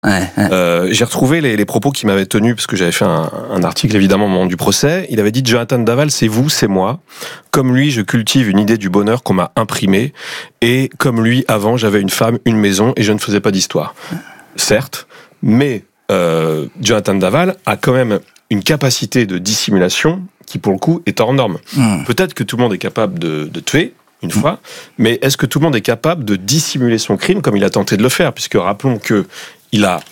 J'ai retrouvé les propos qu'il m'avait tenus, parce que j'avais fait un article évidemment au moment du procès. Il avait dit: Jonathan Daval, c'est vous, c'est moi. Comme lui, je cultive une idée du bonheur qu'on m'a imprimée. Et comme lui, avant, j'avais une femme, une maison, et je ne faisais pas d'histoire. Certes, mais Jonathan Daval a quand même une capacité de dissimulation qui, pour le coup, est hors norme. Peut-être que tout le monde est capable de tuer une fois, mais est-ce que tout le monde est capable de dissimuler son crime comme il a tenté de le faire? Puisque rappelons que il a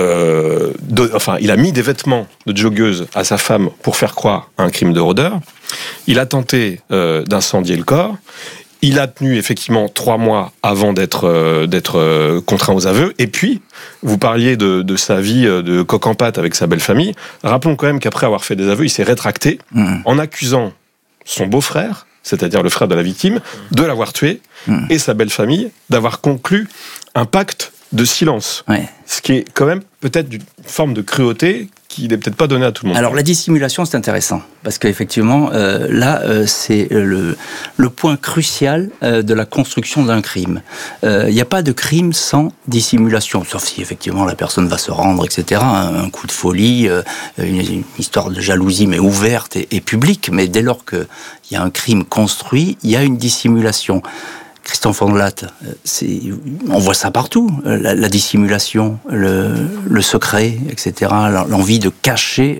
mis des vêtements de joggeuse à sa femme pour faire croire à un crime de rôdeur. Il a tenté d'incendier le corps. Il a tenu effectivement 3 mois avant d'être contraint aux aveux. Et puis, vous parliez de sa vie de coq en pâte avec sa belle famille. Rappelons quand même qu'après avoir fait des aveux, il s'est rétracté en accusant son beau-frère, c'est-à-dire le frère de la victime, de l'avoir tué, et sa belle famille d'avoir conclu un pacte de silence. Ce qui est quand même peut-être une forme de cruauté qui n'est peut-être pas donnée à tout le monde. Alors la dissimulation, c'est intéressant, parce qu'effectivement, c'est le point crucial de la construction d'un crime. Il n'y a pas de crime sans dissimulation, sauf si effectivement la personne va se rendre, etc. Un coup de folie, une histoire de jalousie, mais ouverte et publique. Mais dès lors qu'il y a un crime construit, il y a une dissimulation. Christian Fondelat, on voit ça partout, la dissimulation, le secret, etc., l'envie de cacher.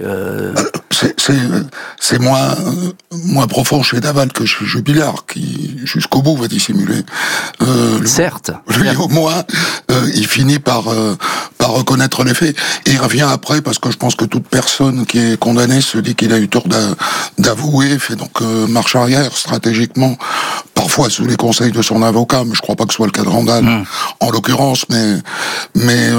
C'est moins profond chez Daval que chez Jubilard, qui jusqu'au bout va dissimuler. Certes. Lui, au moins, il finit par reconnaître les faits. Et il revient après, parce que je pense que toute personne qui est condamnée se dit qu'il a eu tort d'avouer, fait donc marche arrière stratégiquement, parfois sous les conseils de son avocat, mais je crois pas que ce soit le cas de Randall en l'occurrence, mais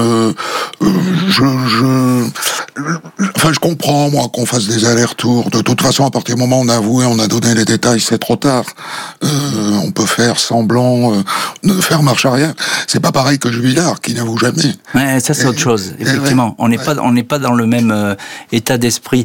je comprends, moi, qu'on fasse des allers-retours. De toute façon, à partir du moment où on a avoué, on a donné les détails, c'est trop tard. On peut faire semblant de faire marche arrière. C'est pas pareil que Jubilard, qui n'avoue jamais. Ouais, ça c'est autre chose, effectivement. On n'est pas dans le même état d'esprit.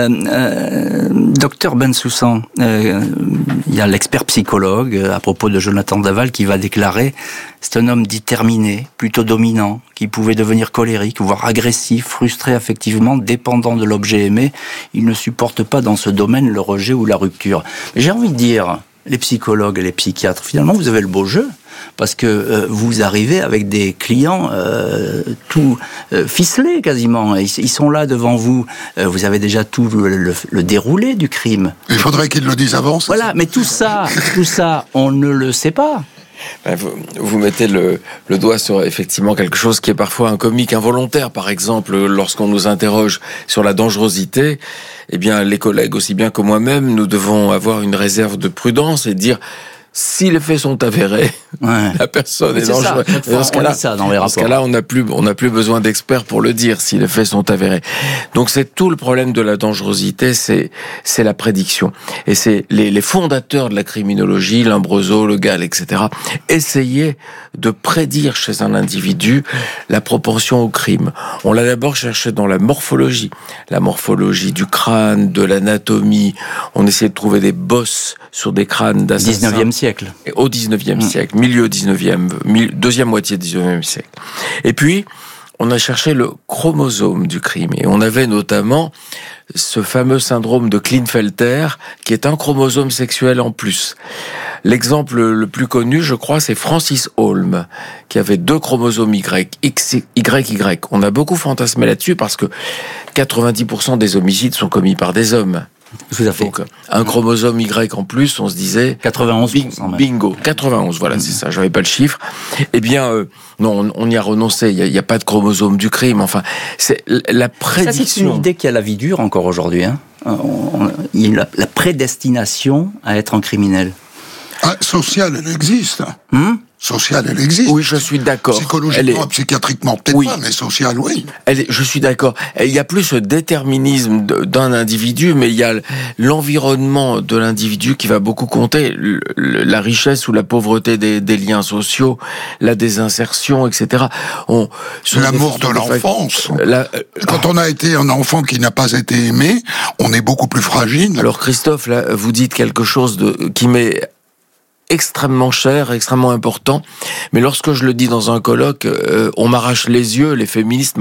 Docteur Bensoussan, il y a l'expert psychologue à propos de Jonathan Daval qui va déclarer: c'est un homme déterminé, plutôt dominant, qui pouvait devenir colérique, voire agressif, frustré affectivement, dépendant de l'objet aimé. Il ne supporte pas dans ce domaine le rejet ou la rupture. Mais j'ai envie de dire, les psychologues et les psychiatres, finalement, vous avez le beau jeu, parce que vous arrivez avec des clients tout ficelés quasiment. Ils sont là devant vous. Vous avez déjà tout le déroulé du crime. Il faudrait qu'ils le disent avant. Voilà, mais tout ça, on ne le sait pas. Vous mettez le doigt sur effectivement quelque chose qui est parfois un comique involontaire. Par exemple, lorsqu'on nous interroge sur la dangerosité, eh bien, les collègues aussi bien que moi-même, nous devons avoir une réserve de prudence et dire: si les faits sont avérés, la personne est dangereuse. Dans ce cas-là, on n'a plus besoin d'experts pour le dire, si les faits sont avérés. Donc c'est tout le problème de la dangerosité, c'est la prédiction. Et c'est les fondateurs de la criminologie, Lombroso, Le Gall, etc., essayaient de prédire chez un individu la propension au crime. On l'a d'abord cherché dans la morphologie du crâne, de l'anatomie. On essayait de trouver des bosses sur des crânes d'assassins. 19e siècle. Au 19e siècle, milieu 19e, deuxième moitié 19e siècle. Et puis, on a cherché le chromosome du crime. Et on avait notamment ce fameux syndrome de Klinefelter, qui est un chromosome sexuel en plus. L'exemple le plus connu, je crois, c'est Francis Holm, qui avait 2 chromosomes XY. On a beaucoup fantasmé là-dessus parce que 90% des homicides sont commis par des hommes. Tout à fait. Donc, un chromosome Y en plus, on se disait... 91%. Bingo, 91, voilà, c'est ça, j'avais pas le chiffre. Eh bien, non, on y a renoncé, il y a pas de chromosome du crime, enfin, c'est la prédiction... Ça, c'est une idée qui a la vie dure encore aujourd'hui, hein. Il y a la prédestination à être un criminel. Sociale, elle existe. Sociale, elle existe. Oui, je suis d'accord. Psychologiquement, psychiatriquement, peut-être pas, mais sociale, oui. Je suis d'accord. Il y a plus ce déterminisme d'un individu, mais il y a l'environnement de l'individu qui va beaucoup compter. La richesse ou la pauvreté des liens sociaux, la désinsertion, etc. L'amour de l'enfance. Quand on a été un enfant qui n'a pas été aimé, on est beaucoup plus fragile. Alors Christophe, là, vous dites quelque chose qui m'est extrêmement cher, extrêmement important. Mais lorsque je le dis dans un colloque, on m'arrache les yeux, les féministes